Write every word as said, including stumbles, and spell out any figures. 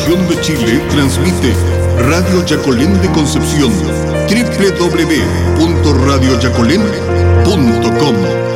región de Chile transmite Radio Yacolén de Concepción, doble u doble u doble u punto radio yacolén punto com.